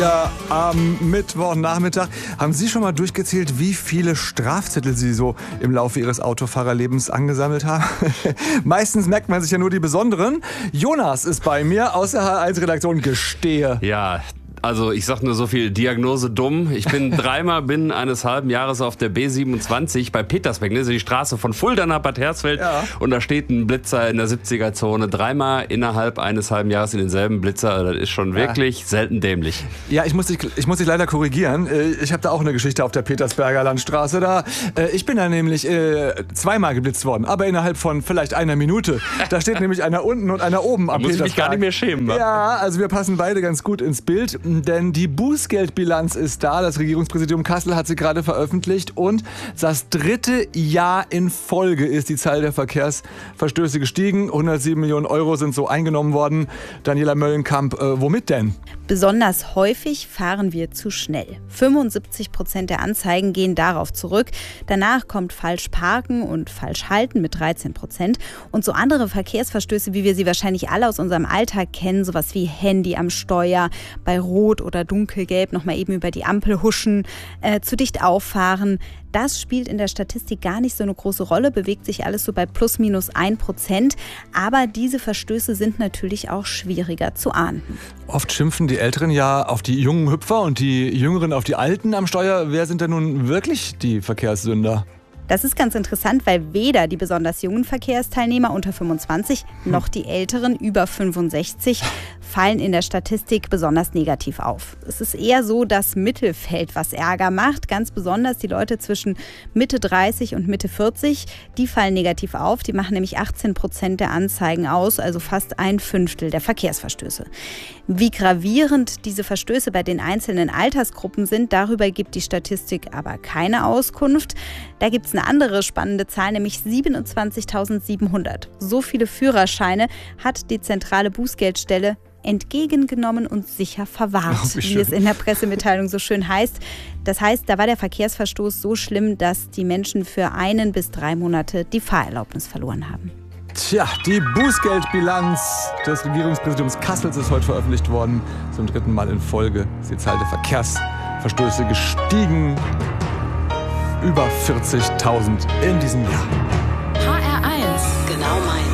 Ja, am Mittwochnachmittag. Haben Sie schon mal durchgezählt, wie viele Strafzettel Sie so im Laufe Ihres Autofahrerlebens angesammelt haben? Meistens merkt man sich ja nur die besonderen. Jonas ist bei mir aus der H1-Redaktion. Gestehe. Ja, also ich sag nur so viel, Diagnose dumm. Ich bin dreimal binnen eines halben Jahres auf der B27 bei Petersberg, das ist die Straße von Fulda nach Bad Hersfeld. Ja. Und da steht ein Blitzer in der 70er-Zone. Dreimal innerhalb eines halben Jahres in denselben Blitzer. Das ist schon wirklich selten dämlich. Ja, ich muss dich leider korrigieren. Ich habe da auch eine Geschichte auf der Petersberger Landstraße. Ich bin da nämlich zweimal geblitzt worden, aber innerhalb von vielleicht einer Minute. Da steht nämlich einer unten und einer oben am Petersberg. Da muss ich mich gar nicht mehr schämen. Wa? Ja, also wir passen beide ganz gut ins Bild. Denn die Bußgeldbilanz ist da. Das Regierungspräsidium Kassel hat sie gerade veröffentlicht. Und das 3. Jahr in Folge ist die Zahl der Verkehrsverstöße gestiegen. 107 Millionen Euro sind so eingenommen worden. Daniela Möllenkamp, womit denn? Besonders häufig fahren wir zu schnell. 75% der Anzeigen gehen darauf zurück. Danach kommt falsch parken und falsch halten mit 13%. Und so andere Verkehrsverstöße, wie wir sie wahrscheinlich alle aus unserem Alltag kennen, sowas wie Handy am Steuer, bei Rot oder dunkelgelb nochmal eben über die Ampel huschen, zu dicht auffahren. Das spielt in der Statistik gar nicht so eine große Rolle, bewegt sich alles so bei plus minus 1%. Aber diese Verstöße sind natürlich auch schwieriger zu ahnden. Oft schimpfen die Älteren ja auf die jungen Hüpfer und die Jüngeren auf die Alten am Steuer. Wer sind denn nun wirklich die Verkehrssünder? Das ist ganz interessant, weil weder die besonders jungen Verkehrsteilnehmer unter 25 noch die Älteren über 65 fallen in der Statistik besonders negativ auf. Es ist eher so das Mittelfeld, was Ärger macht. Ganz besonders die Leute zwischen Mitte 30 und Mitte 40, die fallen negativ auf. Die machen nämlich 18% der Anzeigen aus, also fast 1/5 der Verkehrsverstöße. Wie gravierend diese Verstöße bei den einzelnen Altersgruppen sind, darüber gibt die Statistik aber keine Auskunft. Da gibt es eine andere spannende Zahl, nämlich 27.700. So viele Führerscheine hat die zentrale Bußgeldstelle entgegengenommen und sicher verwahrt, wie es in der Pressemitteilung so schön heißt. Das heißt, da war der Verkehrsverstoß so schlimm, dass die Menschen für 1 bis 3 Monate die Fahrerlaubnis verloren haben. Tja, die Bußgeldbilanz des Regierungspräsidiums Kassels ist heute veröffentlicht worden. Zum 3. Mal in Folge ist die Zahl der Verkehrsverstöße gestiegen. Über 40.000 in diesem Jahr.